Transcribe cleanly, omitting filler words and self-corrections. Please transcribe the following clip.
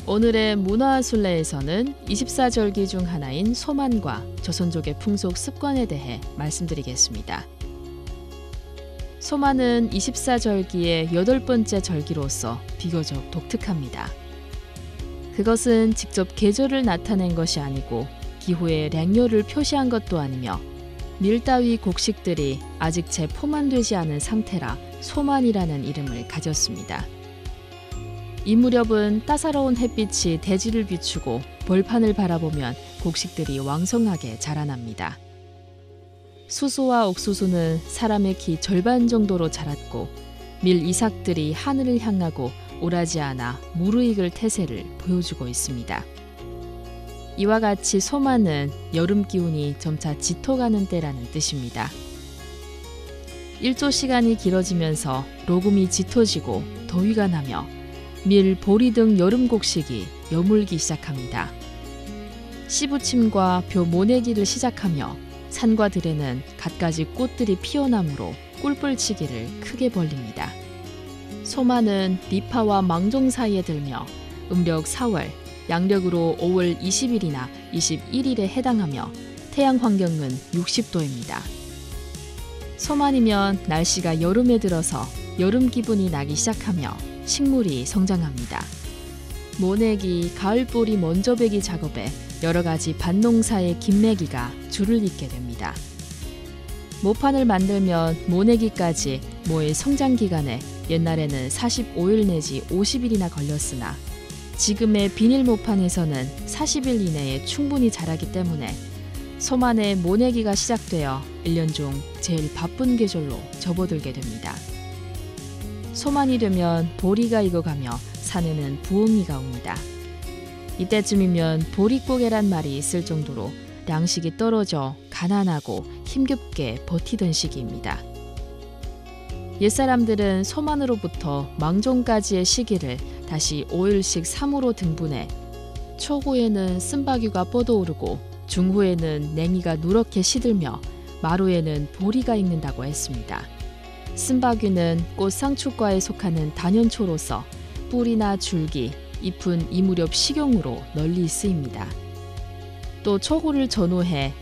오늘의 문화순례에서는 24절기 중 하나인 소만과 조선족의 풍속 습관에 대해 말씀드리겠습니다. 소만은 24절기의 8번째 절기로서 비교적 독특합니다. 그것은 직접 계절을 나타낸 것이 아니고 기후의 량요를 표시한 것도 아니며 밀 따위 곡식들이 아직 재포만되지 않은 상태라 소만이라는 이름을 가졌습니다. 이 무렵은 따사로운 햇빛이 대지를 비추고 벌판을 바라보면 곡식들이 왕성하게 자라납니다. 수소와 옥수수는 사람의 키 절반 정도로 자랐고 밀 이삭들이 하늘을 향하고 오라지 않아 무르익을 태세를 보여주고 있습니다. 이와 같이 소만은 여름 기운이 점차 짙어가는 때라는 뜻입니다. 일조 시간이 길어지면서 로금이 짙어지고 더위가 나며 밀, 보리 등 여름 곡식이 여물기 시작합니다. 씨부침과 벼 모내기를 시작하며 산과 들에는 갖가지 꽃들이 피어나므로 꿀불치기를 크게 벌립니다. 소만은 니파와 망종 사이에 들며 음력 4월, 양력으로 5월 20일이나 21일에 해당하며 태양 환경은 60도입니다. 소만이면 날씨가 여름에 들어서 여름 기분이 나기 시작하며 식물이 성장합니다. 모내기, 가을보리 먼저 베기 작업에 여러 가지 밭농사의 김매기가 줄을 잇게 됩니다. 모판을 만들면 모내기까지 모의 성장 기간에 옛날에는 45일 내지 50일이나 걸렸으나 지금의 비닐 모판에서는 40일 이내에 충분히 자라기 때문에 소만의 모내기가 시작되어 1년 중 제일 바쁜 계절로 접어들게 됩니다. 소만이 되면 보리가 익어가며 산에는 부엉이가 옵니다. 이때쯤이면 보릿고개란 말이 있을 정도로粮식이 떨어져 가난하고 힘겹게 버티던 시기입니다. 옛사람들은 소만으로부터 망종까지의 시기를 다시 5일씩 3으로 등분해 초후에는 쓴바귀가 뻗어오르고 중후에는 냉이가 누렇게 시들며 마루에는 보리가 익는다고 했습니다. 쓴바귀는 꽃 상추과에 속하는 단연초로서 뿌리나 줄기, 잎은 이 무렵 식용으로 널리 쓰입니다. 또 초후를 전후해